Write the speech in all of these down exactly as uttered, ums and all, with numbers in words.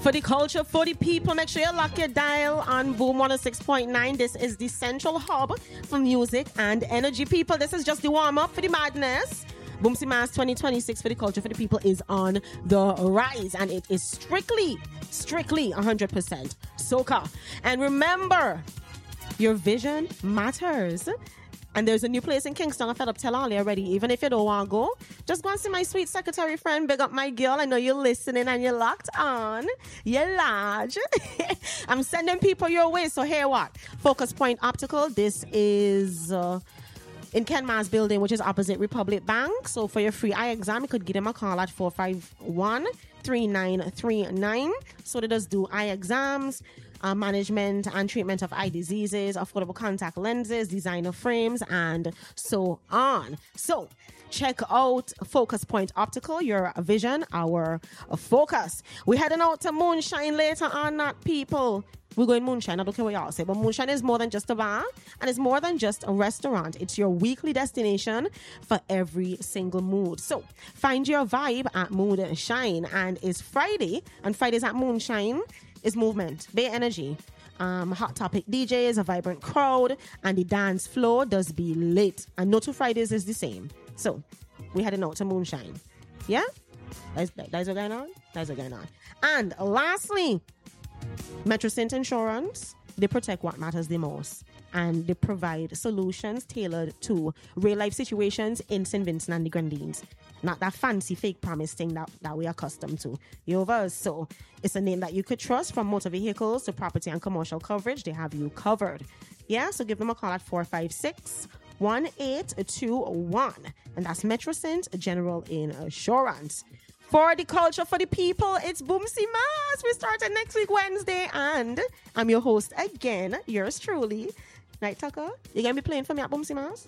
For the culture, for the people, make sure you lock your dial on Boom one oh six point nine. This is the central hub for music and energy, people. This is just the warm-up for the madness. Boomsy Mass twenty twenty-six for the culture, for the people is on the rise, and it is strictly, strictly one hundred percent soca. And remember, your vision matters. And there's a new place in Kingston. I fed up tell all you already. Even if you don't want to go, just go and see my sweet secretary friend. Big up my girl. I know you're listening and you're locked on. You're large. I'm sending people your way. So here what? Focus Point Optical. This is uh, in Ken Ma's building, which is opposite Republic Bank. So for your free eye exam, you could give them a call at four five one, three nine three nine. So they just do eye exams, Uh, management and treatment of eye diseases, affordable contact lenses, designer frames, and so on. So check out Focus Point Optical, your vision, our focus. We're heading out to Moonshine later on, not people. We're going Moonshine. I don't care what y'all say, but Moonshine is more than just a bar, and it's more than just a restaurant. It's your weekly destination for every single mood. So find your vibe at Moonshine, and it's Friday, and Fridays at Moonshine is movement, Bay Energy, um, hot topic D Js, a vibrant crowd, and the dance floor does be lit. And no two Fridays is the same. So we heading out to Moonshine. Yeah? That's, that's what's going on? That's what's going on. And lastly, Metrocent Insurance, they protect what matters the most. And they provide solutions tailored to real-life situations in Saint Vincent and the Grenadines. Not that fancy fake promise thing that, that we're accustomed to. Yours. So it's a name that you could trust, from motor vehicles to property and commercial coverage. They have you covered. Yeah, so give them a call at four five six, one eight two one. And that's Metrocent General Insurance. For the culture, for the people, it's Boomsy Mass. We started next week, Wednesday. And I'm your host again, yours truly. Right, Tucker? You going to be playing for me at Boomsy Mass?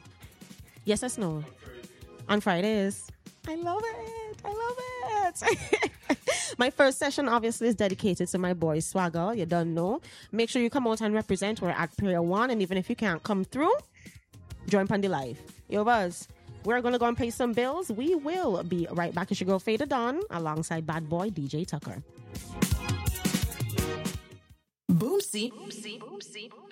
Yes or no? On Fridays. I love it. I love it. My first session obviously is dedicated to my boy Swagger. You don't know. Make sure you come out and represent. We're at Prayer One. And even if you can't come through, join Pandy Live. Yo, Buzz. We're going to go and pay some bills. We will be right back. It's your girl Fader Dawn alongside bad boy D J Tucker. Boomsy. Boomsy. Boomsy.